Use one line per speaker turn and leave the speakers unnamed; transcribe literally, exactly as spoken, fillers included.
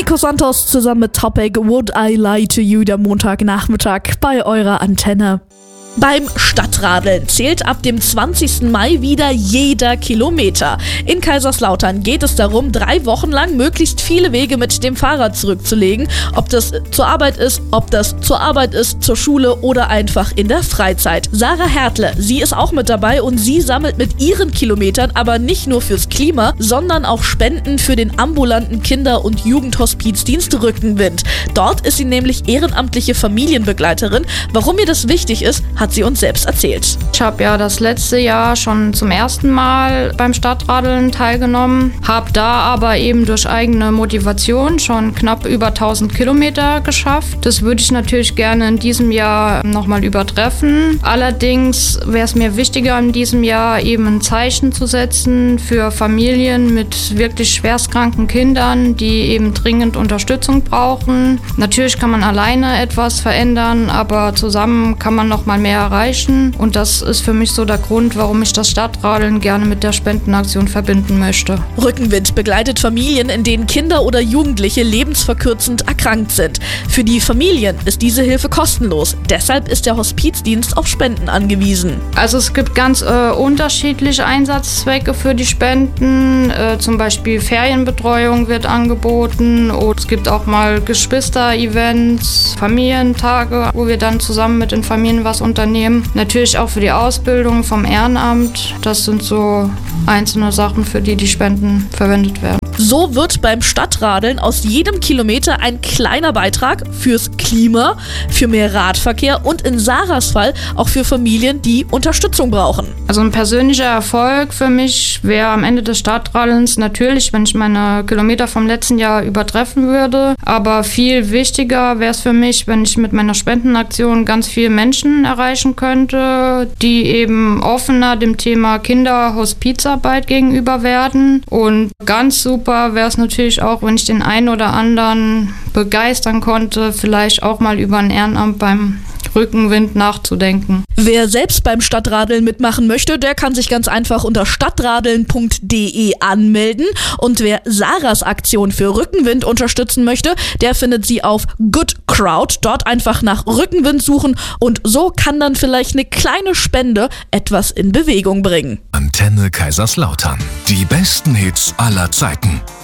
Nico Santos zusammen mit Topic, Would I Lie to You, der Montagnachmittag bei eurer Antenne. Beim Stadtradeln zählt ab dem zwanzigsten Mai wieder jeder Kilometer. In Kaiserslautern geht es darum, drei Wochen lang möglichst viele Wege mit dem Fahrrad zurückzulegen. Ob das zur Arbeit ist, ob das zur Arbeit ist, zur Schule oder einfach in der Freizeit. Sarah Hertle, sie ist auch mit dabei und sie sammelt mit ihren Kilometern aber nicht nur fürs Klima, sondern auch Spenden für den ambulanten Kinder- und Jugendhospizdienst Rückenwind. Dort ist sie nämlich ehrenamtliche Familienbegleiterin. Warum ihr das wichtig ist, hat sie uns selbst erzählt.
Ich habe ja das letzte Jahr schon zum ersten Mal beim Stadtradeln teilgenommen, habe da aber eben durch eigene Motivation schon knapp über tausend Kilometer geschafft. Das würde ich natürlich gerne in diesem Jahr nochmal übertreffen. Allerdings wäre es mir wichtiger in diesem Jahr eben ein Zeichen zu setzen für Familien mit wirklich schwerstkranken Kindern, die eben dringend Unterstützung brauchen. Natürlich kann man alleine etwas verändern, aber zusammen kann man noch mal mehr erreichen und das ist für mich so der Grund, warum ich das Stadtradeln gerne mit der Spendenaktion verbinden möchte.
Rückenwind begleitet Familien, in denen Kinder oder Jugendliche lebensverkürzend erkrankt sind. Für die Familien ist diese Hilfe kostenlos. Deshalb ist der Hospizdienst auf Spenden angewiesen.
Also es gibt ganz äh, unterschiedliche Einsatzzwecke für die Spenden. Äh, zum Beispiel Ferienbetreuung wird angeboten und es gibt auch mal Geschwister-Events, Familientage, wo wir dann zusammen mit den Familien was unternehmen. Natürlich auch für die Ausbildung vom Ehrenamt. Das sind so einzelne Sachen, für die die Spenden verwendet werden.
So wird beim Stadtradeln aus jedem Kilometer ein kleiner Beitrag fürs Klima, für mehr Radverkehr und in Sarahs Fall auch für Familien, die Unterstützung brauchen.
Also ein persönlicher Erfolg für mich wäre am Ende des Stadtradelns natürlich, wenn ich meine Kilometer vom letzten Jahr übertreffen würde. Aber viel wichtiger wäre es für mich, wenn ich mit meiner Spendenaktion ganz viele Menschen erreichen könnte, die eben offener dem Thema Kinderhospizarbeit gegenüber werden. Und ganz super wäre es natürlich auch, wenn ich den einen oder anderen begeistern konnte, vielleicht auch mal über ein Ehrenamt beim Rückenwind nachzudenken.
Wer selbst beim Stadtradeln mitmachen möchte, der kann sich ganz einfach unter stadtradeln punkt de anmelden. Und wer Sarahs Aktion für Rückenwind unterstützen möchte, der findet sie auf Good Crowd. Dort einfach nach Rückenwind suchen und so kann dann vielleicht eine kleine Spende etwas in Bewegung bringen.
Antenne Kaiserslautern. Die besten Hits aller Zeiten.